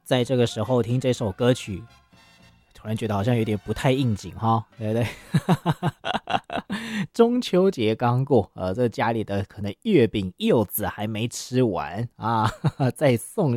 在这个时候听这首歌曲，突然觉得好像有点不太应景哈，对不对？中秋节刚过，这家里的可能月饼柚子还没吃完啊，再送